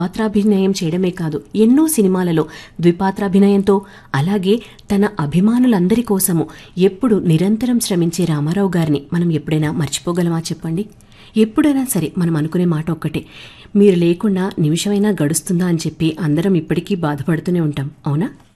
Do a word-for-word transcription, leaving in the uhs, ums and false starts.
పాత్రాభినయం చేయడమే కాదు, ఎన్నో సినిమాలలో ద్విపాత్రాభినయంతో, అలాగే తన అభిమానులందరి కోసము ఎప్పుడు నిరంతరం శ్రమించే రామారావు గారిని మనం ఎప్పుడైనా మర్చిపోగలమా చెప్పండి? ఎప్పుడైనా సరే మనం అనుకునే మాట ఒక్కటే, మీరు లేకుండా నిమిషమైనా గడుస్తుందా అని చెప్పి అందరం ఇప్పటికీ బాధపడుతూనే ఉంటాం, అవునా?